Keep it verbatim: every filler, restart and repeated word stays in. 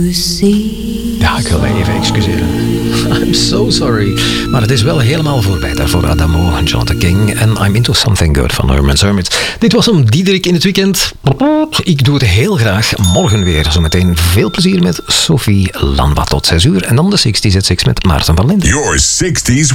Ja, ik wil mij even excuseren. I'm so sorry. Maar het is wel helemaal voorbij daarvoor. Adamo, Jonathan King en I'm Into Something Good van Herman Hermit. Dit was hem, Diederik in het weekend. Ik doe het heel graag. Morgen weer. Zometeen veel plezier met Sophie Landwa tot zes uur. En dan de zestig at zes met Maarten van Linden. Your sixties